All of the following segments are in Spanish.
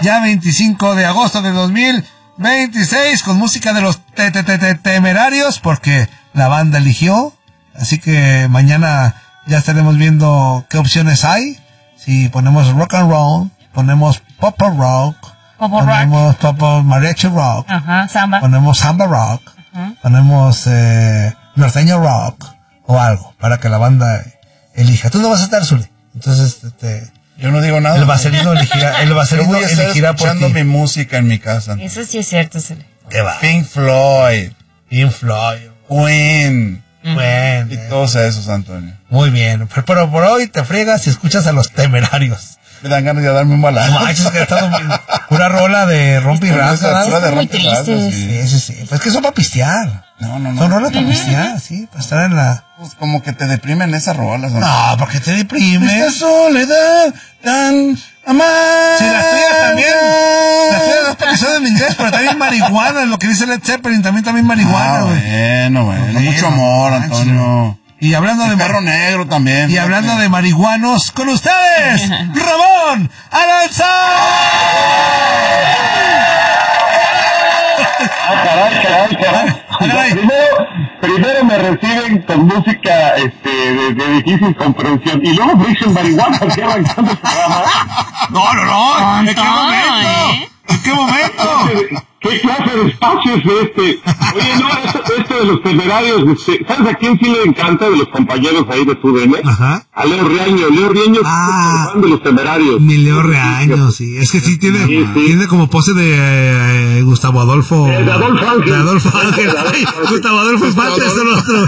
ya 25 de agosto de 2026, con música de los Temerarios, porque la banda eligió. Así que mañana ya estaremos viendo qué opciones hay. Si ponemos rock and roll, ponemos pop rock, ponemos pop mariachi rock, samba. Ponemos samba rock, ponemos norteño rock o algo para que la banda elija. Tú no vas a estar, Zuli. Entonces, yo no digo nada. El Vaselino elegirá. El Vaselino elegirá escuchando mi música en mi casa. Eso sí es cierto, Zuli. ¿Qué va? Pink Floyd, Queen. Bueno, y todos esos, Antonio. Muy bien, pero por hoy te friegas y escuchas a los Temerarios. Me dan ganas de darme un balazo. Una rola de rompe y rasga. Muy triste. Sí. Pues que son para pistear. No. Son rolas para pistear, sí, para estar en la... Pues como que te deprimen esas rolas. No, porque te deprime. Esta soledad tan amada. Sí, las tuyas también. Las tuyas no es porque son en inglés, pero también marihuana, lo que dice Led Zeppelin, también marihuana, güey. Bueno, mucho amor, Antonio. Y hablando de Perro Negro también. Y hablando de marihuanos, con ustedes, Ramón Aranza. Caray. Primero me reciben con música de difícil comprensión y luego me dicen marihuana aquí arrancando el programa. No. ¿En qué momento? ¿En qué momento? ¿Qué clase de espacio es este? Oye, no, este de los Temerarios, ¿sabes a quién sí le encanta de los compañeros ahí de TUDN? Ajá. A Leo Riaño. Leo Riaño es fan de los Temerarios. Mi Leo Riaño, sí. Es que sí tiene como pose de Gustavo Adolfo. De Adolfo Ángel. De Adolfo Ángel. Gustavo Adolfo Infante es el otro.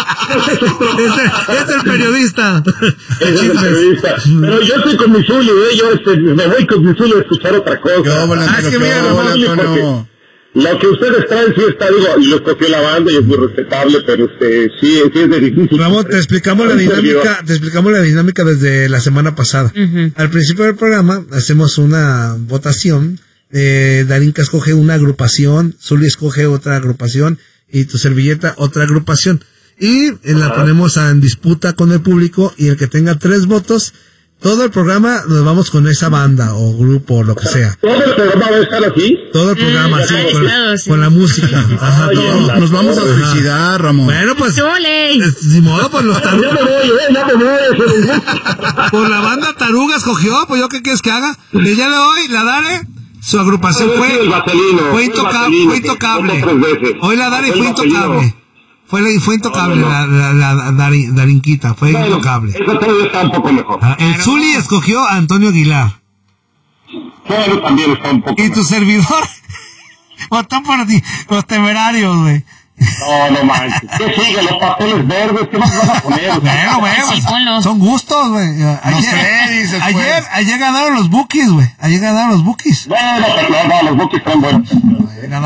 Es el periodista. Es el periodista. Pero yo estoy con mi Zuli, yo me voy con mi Zuli a escuchar otra cosa. Es que mira, Antonio. Lo que ustedes traen sí está, y lo escogió la banda y es muy respetable, pero sí es de difícil. Ramón, te explicamos la dinámica desde la semana pasada. Al principio del programa hacemos una votación, Darinka escoge una agrupación, Zuli escoge otra agrupación y tu servilleta otra agrupación. Y la ponemos en disputa con el público y el que tenga 3 votos, todo el programa nos vamos con esa banda o grupo o lo que sea. ¿Todo el programa va a estar así? Todo el programa, sí, con la música. Ajá, todo. Nos vamos a suicidar, Ramón. Bueno, pues, ni modo, pues los tarugas. Ya me voy. Pues la banda Taruga escogió, pues yo qué quieres que haga. El día de hoy, la Dare, su agrupación fue intocable. Hoy la Dare fue intocable. Fue intocable la Darinquita, fue intocable. Eso todavía está un poco mejor. El Zuli escogió a Antonio Aguilar. Pero también está un poco ¿Y tu servidor? Votó por ti, los Temerarios, güey. No manches. ¿Qué sigue? Los pasteles verdes, ¿qué más vas a poner? Bueno, son gustos, güey. Ayer ganaron los Bookies, güey. Bueno, los Bookies están buenos.